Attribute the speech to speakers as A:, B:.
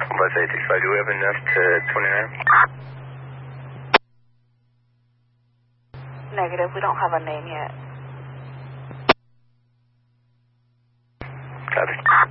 A: Bus 865, do we have enough to 29?
B: Negative, we don't have a name yet.
A: Copy.